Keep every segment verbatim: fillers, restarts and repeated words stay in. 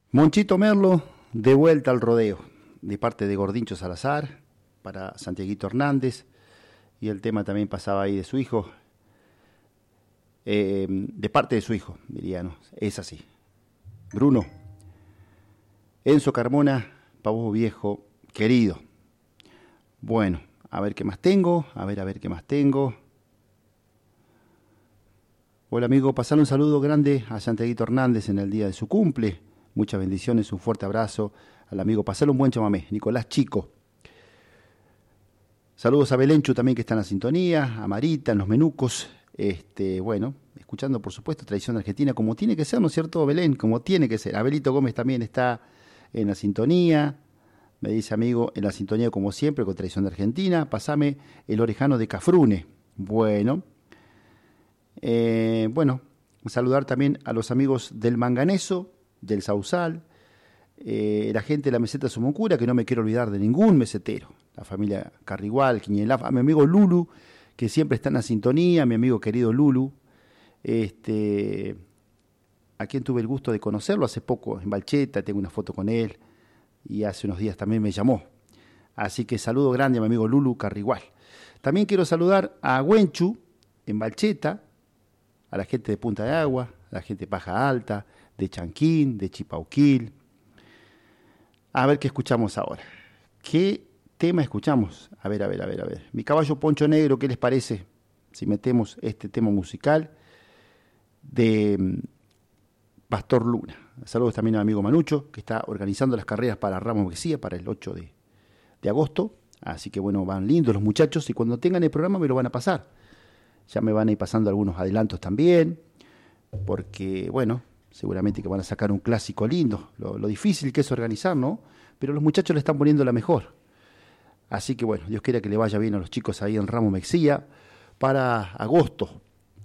Monchito Merlo, de vuelta al rodeo, de parte de Gordincho Salazar, para Santiaguito Hernández, y el tema también pasaba ahí de su hijo, eh, de parte de su hijo, diría, ¿no? Es así. Bruno, Enzo Carmona, pavo viejo, querido. Bueno, a ver qué más tengo, a ver, a ver qué más tengo. Hola amigo, pasar un saludo grande a Santiaguito Hernández en el día de su cumple. Muchas bendiciones, un fuerte abrazo al amigo. Pasar un buen chamamé, Nicolás Chico. Saludos a Belenchu también que está en la sintonía, a Marita en los menucos. Este, bueno, escuchando por supuesto Tradición Argentina como tiene que ser, ¿no es cierto, Belén? Como tiene que ser. Abelito Gómez también está en la sintonía. Me dice amigo, en la sintonía como siempre con Tradición de Argentina. Pasame el orejano de Cafrune. Bueno. Eh, bueno, saludar también a los amigos del Manganeso, del Sausal, eh, la gente de la meseta Sumocura, que no me quiero olvidar de ningún mesetero, la familia Carrigual, Quiñelaf, a mi amigo Lulu, que siempre está en la sintonía, mi amigo querido Lulu, este, a quien tuve el gusto de conocerlo hace poco en Balcheta, tengo una foto con él, y hace unos días también me llamó. Así que saludo grande a mi amigo Lulu Carrigual. También quiero saludar a Güenchu, en Balcheta, a la gente de Punta de Agua, a la gente de Paja Alta, de Chanquín, de Chipauquil. A ver qué escuchamos ahora. ¿Qué tema escuchamos? A ver, a ver, a ver, a ver. Mi caballo Poncho Negro, ¿qué les parece si metemos este tema musical de Pastor Luna? Saludos también a mi amigo Manucho, que está organizando las carreras para Ramos Mexía para el ocho de, de agosto. Así que bueno, van lindos los muchachos y cuando tengan el programa me lo van a pasar. Ya me van a ir pasando algunos adelantos también, porque, bueno, seguramente que van a sacar un clásico lindo. Lo, lo difícil que es organizar, ¿no? Pero los muchachos le están poniendo la mejor. Así que, bueno, Dios quiera que le vaya bien a los chicos ahí en Ramos Mexía para agosto.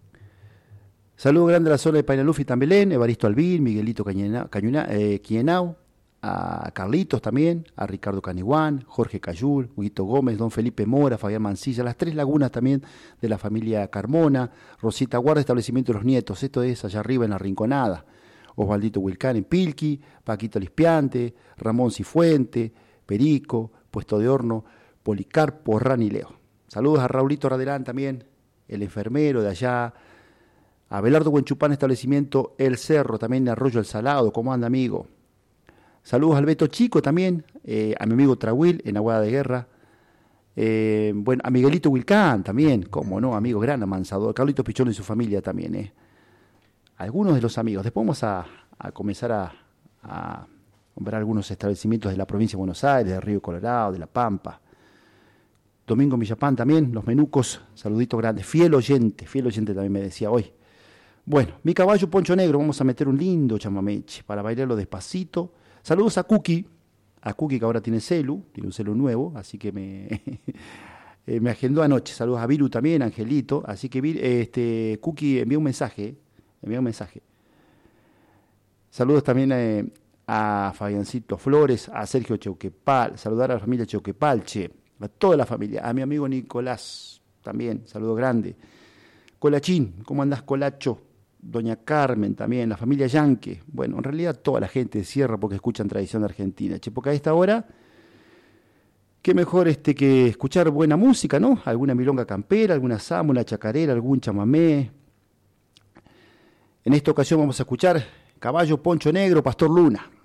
Saludo grande a la zona de Painaluf y Tambelén, Evaristo Albín, Miguelito Cañena, Cañuna, eh, Quienao, a Carlitos también, a Ricardo Caniguán, Jorge Cayul, Huguito Gómez, Don Felipe Mora, Fabián Mancilla, las tres lagunas también de la familia Carmona, Rosita Guarda, Establecimiento de los Nietos, esto es allá arriba en la Rinconada, Osvaldito Wilcán en Pilqui, Paquito Lispiante, Ramón Cifuente, Perico, Puesto de Horno, Policarpo, Ranileo. Saludos a Raulito Radelán también, el enfermero de allá, a Belardo Buenchupán, Establecimiento El Cerro, también de Arroyo El Salado, ¿cómo anda amigo? Saludos al Beto Chico también, eh, a mi amigo Trahuil en Aguada de Guerra, eh, bueno, a Miguelito Wilcán también, como no, amigo, gran amansador, Carlitos Pichón y su familia también, eh. Algunos de los amigos. Después vamos a, a comenzar a, a nombrar algunos establecimientos de la provincia de Buenos Aires, de Río Colorado, de La Pampa. Domingo Villapán también, los menucos, saludito grande, fiel oyente, fiel oyente también me decía hoy. Bueno, mi caballo Poncho Negro, vamos a meter un lindo chamameche para bailarlo despacito. Saludos a Cookie, a Cookie que ahora tiene celu, tiene un celu nuevo, así que me, eh, me agendó anoche. Saludos a Viru también, Angelito, así que este, Cookie envió un mensaje, envió un mensaje. Saludos también eh, a Fabiancito Flores, a Sergio Cheuquepal, saludar a la familia Cheuquepalche, a toda la familia, a mi amigo Nicolás también, saludo grande. Colachín, ¿cómo andás, Colacho? Doña Carmen también, la familia Yanque, bueno, en realidad toda la gente de Sierra porque escuchan Tradición Argentina, che, porque a esta hora, qué mejor este que escuchar buena música, ¿no? Alguna milonga campera, alguna sámula, chacarera, algún chamamé. En esta ocasión vamos a escuchar Caballo Poncho Negro, Pastor Luna.